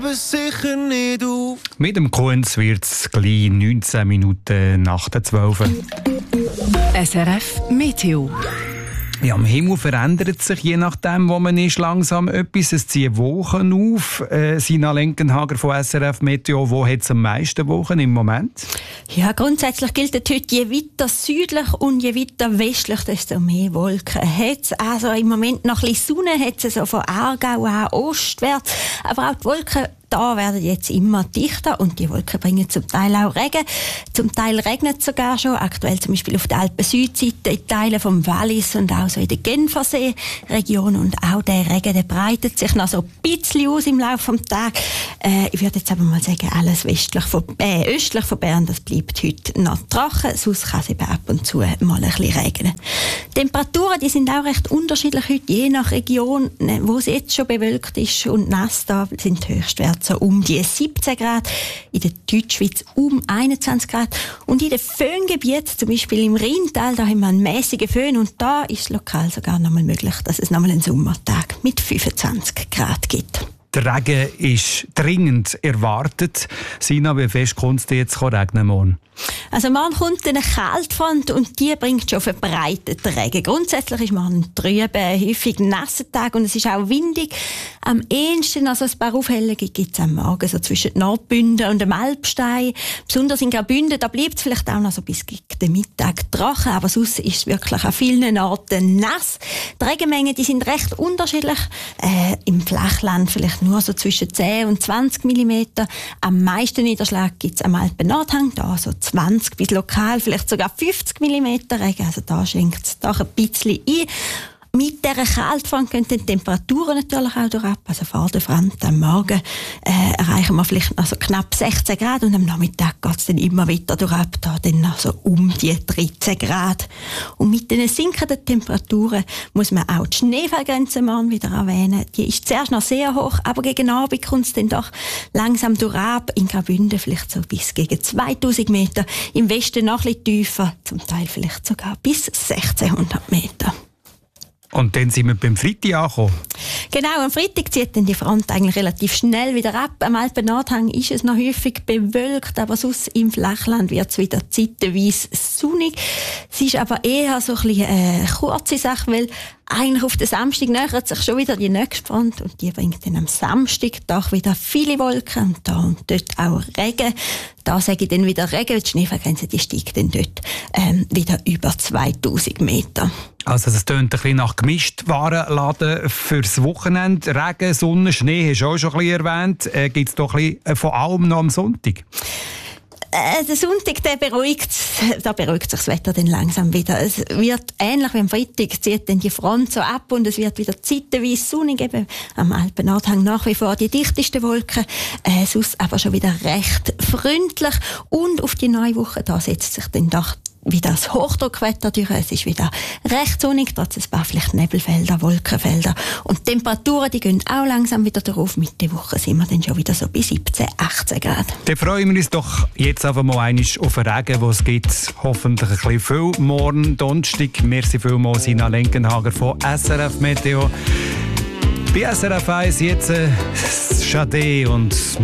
Sicher nicht auf. Mit dem Kunz wird es gleich 19 Minuten nach der 12. SRF Meteo. Ja, am Himmel verändert sich, je nachdem, wo man ist, langsam etwas. Es ziehen Wolken auf. Sina Lenkenhager von SRF Meteo, wo hat es am meisten Wolken im Moment? Ja, grundsätzlich gilt heute, je weiter südlich und je weiter westlich, desto mehr Wolken hat es. Also im Moment noch ein bisschen Sonne, hat es so von Aargau an ostwärts. Aber auch die Wolken da werden jetzt immer dichter und die Wolken bringen zum Teil auch Regen. Zum Teil regnet es sogar schon, aktuell zum Beispiel auf der Alpen-Südseite, in Teilen vom Wallis und auch so in der Genfersee-Region. Und auch der Regen, der breitet sich noch so ein bisschen aus im Laufe des Tages. Ich würde jetzt aber mal sagen, alles östlich von Bern, das bleibt heute noch trocken, sonst kann es eben ab und zu mal ein bisschen regnen. Die Temperaturen, die sind auch recht unterschiedlich heute, je nach Region, wo es jetzt schon bewölkt ist und nass, da sind die Höchstwerte so um die 17 Grad, in der Deutschschweiz um 21 Grad und in den Föhngebieten, zum Beispiel im Rheintal, da haben wir einen mäßigen Föhn und da ist es lokal sogar noch mal möglich, dass es noch mal einen Sommertag mit 25 Grad gibt. Der Regen ist dringend erwartet. Sina, wie fest kommt es jetzt regnen morgen? Also morgen kommt eine Kaltfront und die bringt schon verbreiteten Regen. Grundsätzlich ist morgen ein trüber, häufig nasser Tag und es ist auch windig. Am ehesten, also ein paar Aufhellungen gibt es am Morgen, so zwischen Nordbünden und dem Alpstein. Besonders in Graubünden, da bleibt es vielleicht auch noch so bis gegen den Mittag trocken, aber sonst ist es wirklich an vielen Orten nass. Die Regenmengen, die sind recht unterschiedlich. Im Flachland vielleicht nur so zwischen 10 und 20 mm. Am meisten Niederschlag gibt es am Alpen-Nordhang, da so 20 bis lokal vielleicht sogar 50 mm Regen. Also da schenkt es doch ein bisschen ein. Mit dieser Kaltfront gehen die Temperaturen natürlich auch durchab. Also vor der Front am Morgen erreichen wir vielleicht noch so knapp 16 Grad und am Nachmittag geht es dann immer weiter durchab, da dann noch so um die 13 Grad. Und mit den sinkenden Temperaturen muss man auch die Schneefallgrenze morgen wieder erwähnen. Die ist zuerst noch sehr hoch, aber gegen Abend kommt es dann doch langsam durchab. In Graubünden vielleicht so bis gegen 2000 Meter, im Westen noch ein bisschen tiefer, zum Teil vielleicht sogar bis 1600 Meter. Und dann sind wir beim Freitag angekommen. Genau, am Freitag zieht dann die Front eigentlich relativ schnell wieder ab. Am Alpen-Nordhang ist es noch häufig bewölkt, aber sonst im Flachland wird es wieder zeitweise sonnig. Es ist aber eher so ein bisschen eine kurze Sache, weil eigentlich auf den Samstag nähert sich schon wieder die nächste Front und die bringt dann am Samstag doch wieder viele Wolken und da und dort auch Regen. Da sage ich dann wieder Regen, die Schneefallgrenze die steigt dann dort wieder über 2000 Meter. Also es tönt ein bisschen nach gemischt Warenladen fürs Wochenende. Regen, Sonne, Schnee hast du auch schon ein bisschen erwähnt. Gibt es doch ein bisschen von allem noch am Sonntag? Der Sonntag, da beruhigt sich das Wetter dann langsam wieder. Es wird ähnlich wie am Freitag, zieht dann die Front so ab und es wird wieder zeitweise sonnig. Eben am Alpen-Nordhang nach wie vor die dichtesten Wolken, sonst aber schon wieder recht freundlich. Und auf die neue Woche, da setzt sich dann doch wieder das Hochdruckwetter durch. Es ist wieder recht sonnig, trotz ein paar vielleicht Nebelfelder, Wolkenfelder. Und die Temperaturen, die gehen auch langsam wieder drauf. Mitte Woche sind wir dann schon wieder so bei 17, 18 Grad. Dann freuen wir uns doch jetzt einfach mal einmal auf den Regen, den es gibt. Hoffentlich ein bisschen viel morgen, Donnerstag. Merci vielmals, Sina Lenkenhager von SRF Meteo. Bei SRF 1 jetzt Sade und